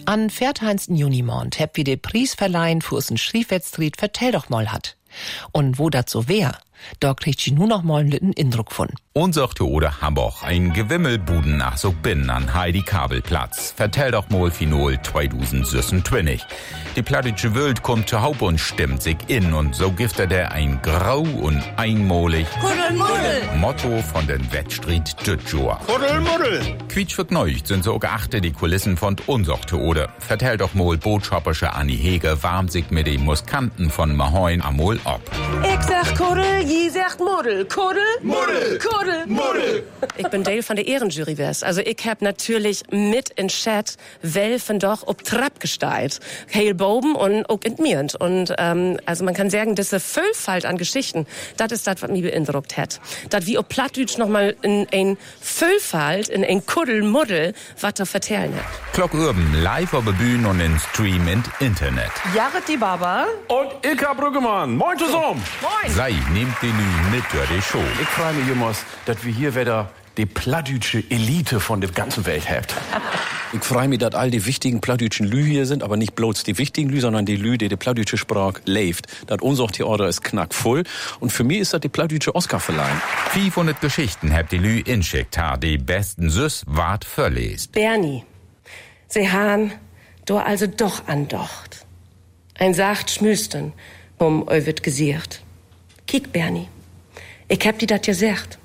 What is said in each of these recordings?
An 14. Junimond heb wir den Preis verleihen für unseren Schriefwettstreet Vertell doch mal hat. Und wo dat so wär, da kriegt sie nur noch mal einen litten Indruck von. Unser Theode Hamburg, ein Gewimmelbuden nach so bin an Heidi Kabelplatz. Vertell doch mal Finol 2026. Die plattische Welt kommt zu Haupt und stimmt sich in und so gibt der ein grau und einmalig Kuddelmuddel. Motto von den Wettstreet Dütjoa. Kuddelmuddel. Quietschvergneucht sind so geachte die Kulissen von unser Theode. Vertell doch mal Boodschappersche Anni Hege warm sich mit den Muskanten von Mahoin amol ab. Ich sag Kuddel, je sagt Muddel. Kuddel, Muddel. Kuddel, Muddel. Ich bin Teil von der Ehrenjury wär's. Also ich hab natürlich mit in Chat Welfen doch ob Trapp gesteit. Heil Boben und auch entmirend. Und also man kann sagen, diese Vielfalt an Geschichten, das ist das, was mich beeindruckt hat. Das wie ob Plattdeutsch noch mal in ein Vielfalt, in ein Kuddelmuddel, was da vertellen hat. Glock Urban live auf der Bühne und in Stream und Internet. Jared die Baba. Und Ilka Brüggemann. Moin zusammen. Sei, nehmt die Lü mit durch die Show. Ich freue mich immer, dass wir hier wieder die plattdeutsche Elite von der ganzen Welt habt. Ich freue mich, dass all die wichtigen plattdeutschen Lü hier sind, aber nicht bloß die wichtigen Lü, sondern die Lü, die plattdeutsche Sprache lebt. Das unser Theater ist knackvoll. Und für mich ist das die plattdeutsche Oscarverleihung. 500 Geschichten habt die Lü inschickt, die besten Süß wart verlest. Bernie, sie han do also doch andocht. Ein sacht Schmüsten wird gesiert. Kiek, Bernie, ich hab die dat gesagt.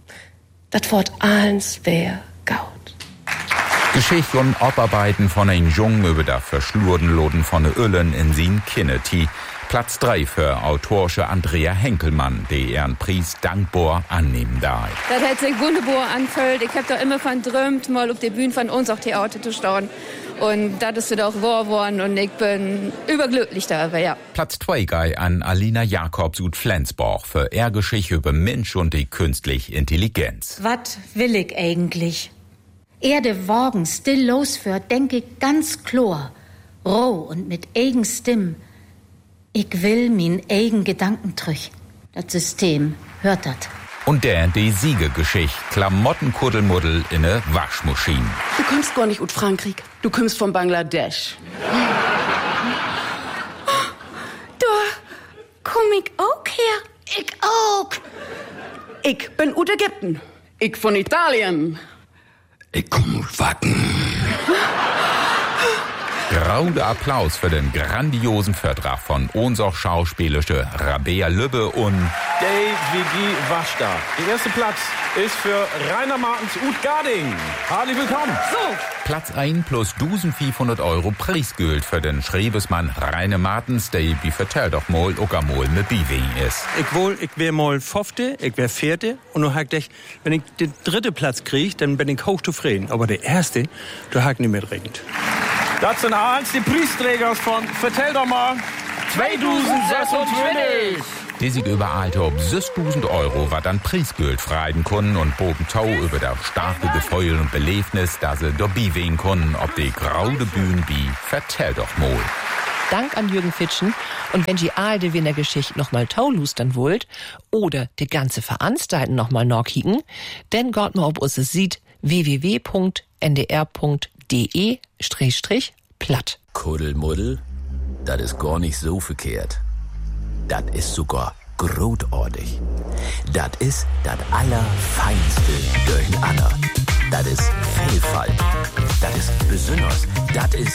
Dat Wort eins wär gaut. Geschichte und Abarbeiten von ein Jungen über der verschlurden Loden von de Öllen in sin Kinneti. Platz 3 für autorsche Andrea Henkelmann, die ihren Preis dankbar annehmen darf. Das hat sich wunderbar angefühlt. Ich hab doch immer von träumt, mal auf der Bühne von uns auch Theater zu stehen. Und das ist doch wahr geworden und ich bin überglücklich darüber, ja. Platz 2 geht an Alina Jakobs ut Flensborg für ihre Geschichte über Mensch und die künstliche Intelligenz. Was will ich eigentlich? Erde Wagen still losführt, denke ich ganz klar, roh und mit eigen Stimm. Ich will min eigen Gedanken trüch. Das System hört dat. Und die Siegegeschichte, Klamottenkuddelmuddel in ne Waschmaschine. Du kommst gar nicht aus Frankreich. Du kommst von Bangladesch. Da komm ich auch her. Ich auch. Ich bin aus Ägypten. Ich von Italien. Ich komm aus Wacken. Grauender Applaus für den grandiosen Vertrag von unser schauspielische Rabea Lübbe und DWG Waschda. Der erste Platz ist für Rainer Martens Ut Garding. Herzlich willkommen. So. Platz 1 plus 1500 € Preisgeld für den Schriebesmann Rainer Martens, der wie vertellt doch mal Ockermol mit Biwing ist. Ich wär mal 5., ich wär 4. und nur hakt ich, wenn ich den 3. Platz krieg, dann bin ich hochzufrieden. Aber der 1., da hakt nicht mehr regend. Das sind eins die Preisträger von Vertell doch mal 2026. Die sich überallte ob 6.000 €, was dann Preisgeld freien können und bogen Tau über der starke Gefeul und Belebnis, da sie dabei wehen können, ob die graude Bühne wie Vertell doch mal. Dank an Jürgen Fitschen. Und wenn die alte Wiener Geschichte noch mal taulustern wollt oder die ganze Veranstaltung noch mal nachkicken, dann geht mal, ob uns es sieht, www.ndr.de/platt. Kuddelmuddel, das ist gar nicht so verkehrt. Das ist sogar großartig. Das ist das Allerfeinste durcheinander. Das ist Vielfalt. Das ist besonders. Das ist